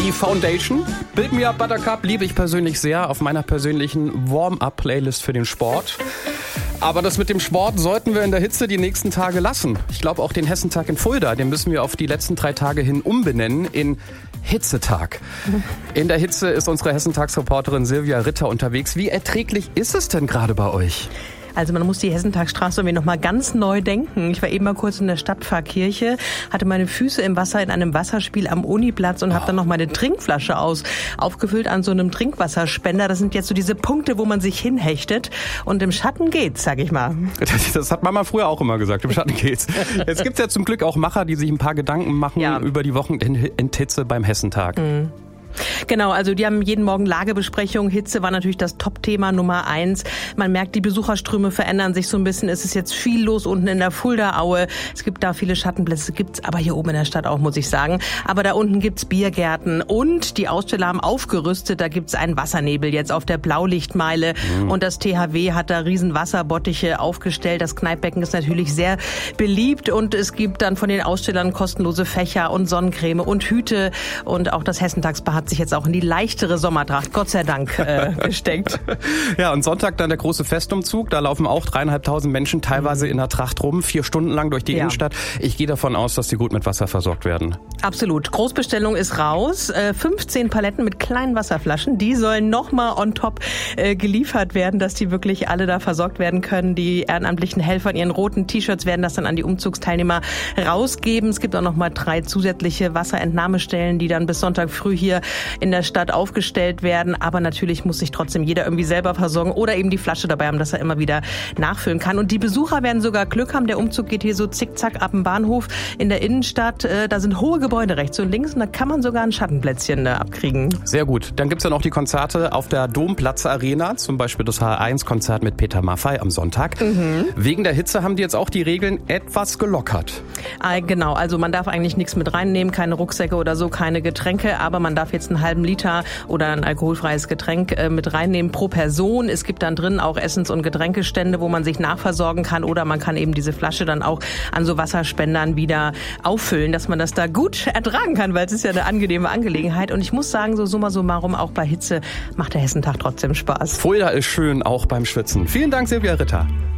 Die Foundation, Build Me Up Buttercup, liebe ich persönlich sehr auf meiner persönlichen Warm-Up-Playlist für den Sport. Aber das mit dem Sport sollten wir in der Hitze die nächsten Tage lassen. Ich glaube auch den Hessentag in Fulda, den müssen wir auf die letzten 3 Tage hin umbenennen in Hitzetag. In der Hitze ist unsere Hessentagsreporterin Silvia Ritter unterwegs. Wie erträglich ist es denn gerade bei euch? Also man muss die Hessentagstraße irgendwie noch mal ganz neu denken. Ich war eben mal kurz in der Stadtpfarrkirche, hatte meine Füße im Wasser in einem Wasserspiel am Uniplatz und habe dann noch meine Trinkflasche aufgefüllt an so einem Trinkwasserspender. Das sind jetzt so diese Punkte, wo man sich hinhechtet. Und im Schatten geht's, sag ich mal. Das hat Mama früher auch immer gesagt, im Schatten geht's. Jetzt gibt's ja zum Glück auch Macher, die sich ein paar Gedanken machen über die Wochenendhitze beim Hessentag. Mhm. Genau, also die haben jeden Morgen Lagebesprechung. Hitze war natürlich das Top-Thema Nummer 1. Man merkt, die Besucherströme verändern sich so ein bisschen. Es ist jetzt viel los unten in der Fuldaaue. Es gibt da viele Schattenplätze, gibt's aber hier oben in der Stadt auch, muss ich sagen. Aber da unten gibt's Biergärten und die Aussteller haben aufgerüstet. Da gibt's einen Wassernebel jetzt auf der Blaulichtmeile und das THW hat da riesen Wasserbottiche aufgestellt. Das Kneippbecken ist natürlich sehr beliebt und es gibt dann von den Ausstellern kostenlose Fächer und Sonnencreme und Hüte und auch das Hessentagsbad hat sich jetzt auch in die leichtere Sommertracht, Gott sei Dank, gesteckt. Ja, und Sonntag dann der große Festumzug. Da laufen auch 3.500 Menschen teilweise in der Tracht rum, 4 Stunden lang durch die Innenstadt. Ich gehe davon aus, dass die gut mit Wasser versorgt werden. Absolut. Großbestellung ist raus. 15 Paletten mit kleinen Wasserflaschen. Die sollen nochmal on top geliefert werden, dass die wirklich alle da versorgt werden können. Die ehrenamtlichen Helfer in ihren roten T-Shirts werden das dann an die Umzugsteilnehmer rausgeben. Es gibt auch nochmal 3 zusätzliche Wasserentnahmestellen, die dann bis Sonntag früh hier in der Stadt aufgestellt werden. Aber natürlich muss sich trotzdem jeder irgendwie selber versorgen oder eben die Flasche dabei haben, dass er immer wieder nachfüllen kann. Und die Besucher werden sogar Glück haben. Der Umzug geht hier so zickzack ab dem Bahnhof in der Innenstadt. Da sind hohe Gebäude rechts und links und da kann man sogar ein Schattenplätzchen abkriegen. Sehr gut. Dann gibt's ja noch die Konzerte auf der Domplatz Arena, zum Beispiel das H1-Konzert mit Peter Maffay am Sonntag. Wegen der Hitze haben die jetzt auch die Regeln etwas gelockert. Genau, also man darf eigentlich nichts mit reinnehmen, keine Rucksäcke oder so, keine Getränke, aber man darf jetzt einen halben Liter oder ein alkoholfreies Getränk mit reinnehmen pro Person. Es gibt dann drin auch Essens- und Getränkestände, wo man sich nachversorgen kann oder man kann eben diese Flasche dann auch an so Wasserspendern wieder auffüllen, dass man das da gut ertragen kann, weil es ist ja eine angenehme Angelegenheit. Und ich muss sagen, so summa summarum, auch bei Hitze macht der Hessentag trotzdem Spaß. Fulda ist schön, auch beim Schwitzen. Vielen Dank, Silvia Ritter.